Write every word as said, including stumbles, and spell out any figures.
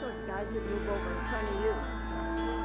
those guys that move over in front of you.